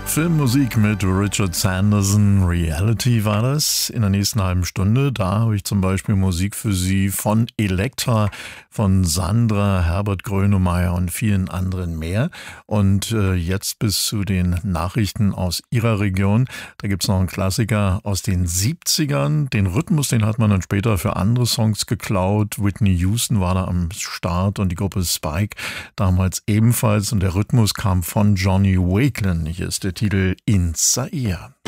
Filmmusik mit Richard Sanderson, Reality war das. In der nächsten halben Stunde, da habe ich zum Beispiel Musik für Sie von Elektra, von Sandra, Herbert Grönemeyer und vielen anderen mehr. Und jetzt bis zu den Nachrichten aus Ihrer Region. Da gibt es noch einen Klassiker aus den 70ern. Den Rhythmus, den hat man dann später für andere Songs geklaut. Whitney Houston war da am Start und die Gruppe Spike damals ebenfalls. Und der Rhythmus kam von Johnny Wakelin. Hier ist der Titel In Zaire.